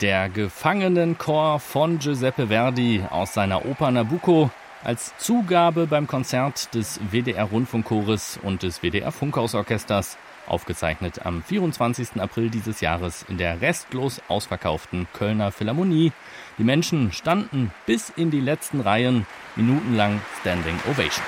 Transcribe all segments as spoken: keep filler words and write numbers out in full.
Der Gefangenenchor von Giuseppe Verdi aus seiner Oper Nabucco als Zugabe beim Konzert des W D R-Rundfunkchores und des W D R-Funkhausorchesters, aufgezeichnet am vierundzwanzigsten April dieses Jahres in der restlos ausverkauften Kölner Philharmonie. Die Menschen standen bis in die letzten Reihen, minutenlang Standing Ovation.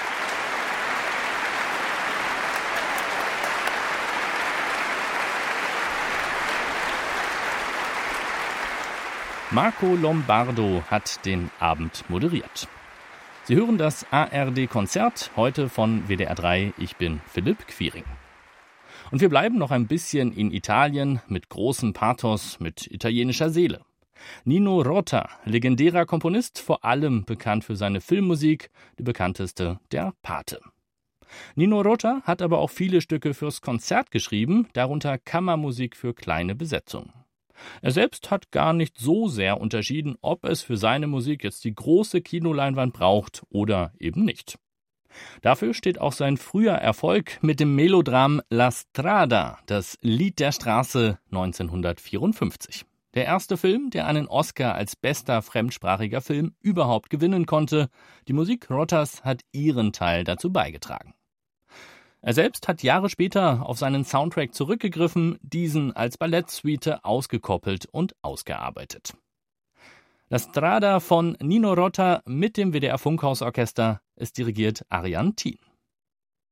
Marco Lombardo hat den Abend moderiert. Sie hören das A R D-Konzert, heute von W D R drei. Ich bin Philipp Quiring. Und wir bleiben noch ein bisschen in Italien mit großem Pathos, mit italienischer Seele. Nino Rota, legendärer Komponist, vor allem bekannt für seine Filmmusik, die bekannteste der Pate. Nino Rota hat aber auch viele Stücke fürs Konzert geschrieben, darunter Kammermusik für kleine Besetzung. Er selbst hat gar nicht so sehr unterschieden, ob es für seine Musik jetzt die große Kinoleinwand braucht oder eben nicht. Dafür steht auch sein früher Erfolg mit dem Melodram La Strada, das Lied der Straße, neunzehnhundertvierundfünfzig. Der erste Film, der einen Oscar als bester fremdsprachiger Film überhaupt gewinnen konnte. Die Musik Rotas hat ihren Teil dazu beigetragen. Er selbst hat Jahre später auf seinen Soundtrack zurückgegriffen, diesen als Ballettsuite ausgekoppelt und ausgearbeitet. La Strada von Nino Rota mit dem W D R-Funkhausorchester, es dirigiert Ariane Thien.